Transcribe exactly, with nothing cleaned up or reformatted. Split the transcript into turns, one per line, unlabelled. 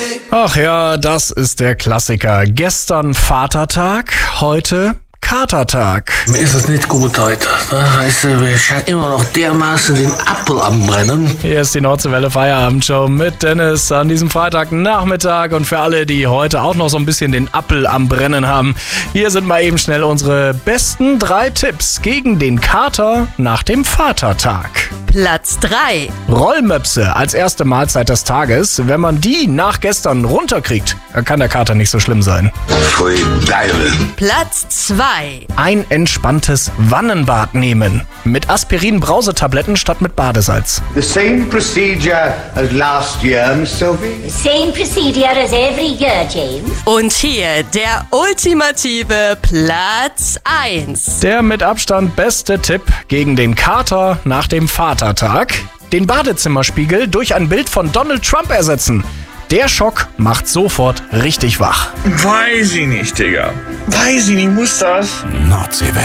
Ach ja, das ist der Klassiker. Gestern Vatertag, heute Katertag.
Mir ist es nicht gut heute. Weißt du, wir scheinen immer noch dermaßen den Apfel am Brennen.
Hier ist die Nordseewelle Feierabendshow mit Dennis an diesem Freitagnachmittag. Und für alle, die heute auch noch so ein bisschen den Appel am Brennen haben, hier sind mal eben schnell unsere besten drei Tipps gegen den Kater nach dem Vatertag.
Platz drei.
Rollmöpse als erste Mahlzeit des Tages. Wenn man die nach gestern runterkriegt, dann kann der Kater nicht so schlimm sein.
Pfui Deibel.
Platz zwei.
Ein entspanntes Wannenbad nehmen. Mit Aspirin-Brausetabletten statt mit Badesalz.
The same procedure as last year, Miss Sophie?
Same procedure as every year, James.
Und hier der ultimative Platz eins.
Der mit Abstand beste Tipp gegen den Kater nach dem Vatertag. Den Badezimmerspiegel durch ein Bild von Donald Trump ersetzen. Der Schock macht sofort richtig wach.
Weiß ich nicht, Digga. Weiß ich nicht, muss das?
Nordseewelle.